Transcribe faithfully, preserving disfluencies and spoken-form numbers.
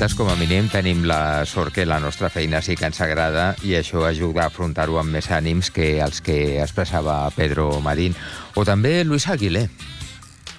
nosaltres, com a mínim, tenim la sort que la nostra feina sí que ens agrada i això ajuda a afrontar-ho amb més ànims que els que expressava Pedro Marín. O també Luis Aguilé.